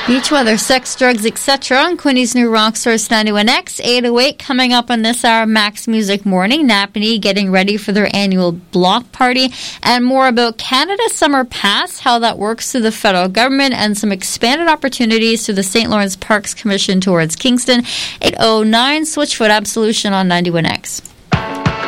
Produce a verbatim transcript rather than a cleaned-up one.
Beach weather, sex, drugs, et cetera on Quinny's new rock source ninety-one X. eight oh eight coming up on this hour, Max Music Morning. Napanee getting ready for their annual block party. And more about Canada Summer Pass, how that works through the federal government, and some expanded opportunities through the Saint Lawrence Parks Commission towards Kingston. eight oh nine, Switchfoot Absolution on ninety-one X.